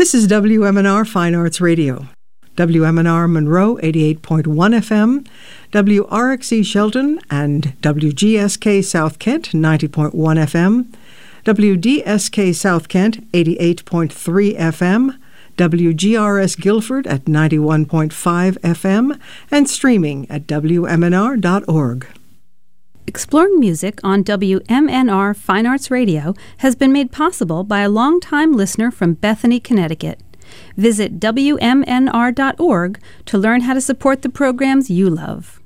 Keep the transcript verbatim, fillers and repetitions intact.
This is W M N R Fine Arts Radio. W M N R Monroe eighty-eight point one F M, W R X E Shelton and W G S K South Kent ninety point one F M, W D S K South Kent eighty-eight point three F M, W G R S Guilford at ninety-one point five F M, and streaming at W M N R dot org. Exploring music on W M N R Fine Arts Radio has been made possible by a longtime listener from Bethany, Connecticut. Visit W M N R dot org to learn how to support the programs you love.